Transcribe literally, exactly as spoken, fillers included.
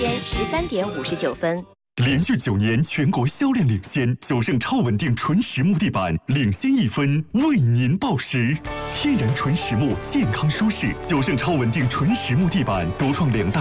间十三点五十九分。 连续九年全国销量领先，九盛超稳定纯实木地板领先一分，为您报时。天然纯实木，健康舒适。九盛超稳定纯实木地板独创两大